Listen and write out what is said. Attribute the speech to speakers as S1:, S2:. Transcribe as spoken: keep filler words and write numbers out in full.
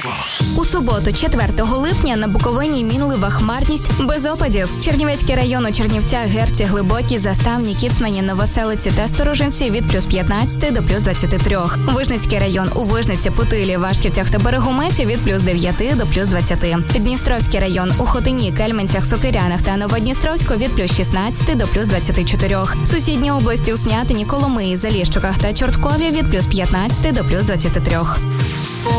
S1: У суботу, четвертого липня, на Буковині мінлива хмарність без опадів. Чернівецький район у Чернівцях, Герці, Глибокі, Заставні, Кіцмані, Новоселиці та Сторожинці від плюс п'ятнадцяти до плюс двадцяти трьох. Вижницький район у Вижниці, Путилі, Вашківцях та Берегометі від плюс дев'яти до плюс двадцяти. Дністровський район у Хотині, Кельменцях, Сокирянах та Новодністровську від плюс шістнадцяти до плюс двадцяти чотирьох. Сусідні області у Снятині, Коломиї, Заліщуках та Чорткові від плюс п'ятнадцяти до плюс двадцяти трьох.